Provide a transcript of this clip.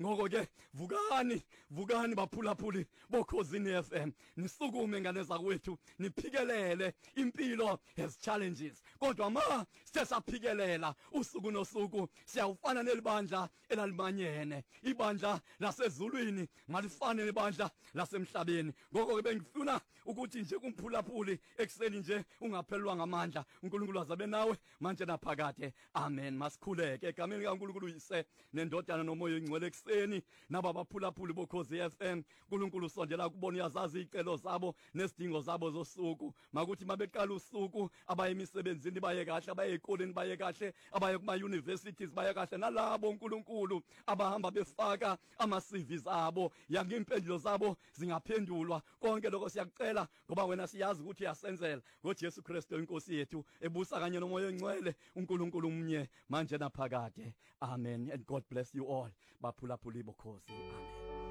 ngoko ke vukani baphulaphuli bokhosini FM nisukume ngane zakwethu niphikelele impilo has challenges kodwa ma siyaphikelela usuku nosuku siyawufana nelibandla elalimanyene ibandla lasezulwini ngalifane nebandla lasemhlabeni ngoko ke bengifuna ukuthi nje kumphulaphuli ekseni nje ungaphelwa ngamandla uNkulunkulu azabe nawe manje naphakade amen masikhuleke egameni kaNkulunkulu uyise nendodana nomoya engcwele ekseni naba baphulaphuli bokhozi FM uNkulunkulu sondela kubona uyazazi izicelo zabo nesidingo zabo zosuku makuthi mabeqala usuku abaye emisebenzini baye kahle abaye ezikoleni baye kahle abaye kuma universities baye kahle nalabo uNkulunkulu abahamba befaka ama CVs abo yakimpendulo zabo zingaphendulwa konke lokho siyakucela ngoba wena siyazi ukuthi uyasenzela ngoJesu Kristu inkosi yethu ebusa kanye nomoya engcwele uNkulunkulu umnye manje naphakade amen and God bless you all baphulaphuli bokhozi amen.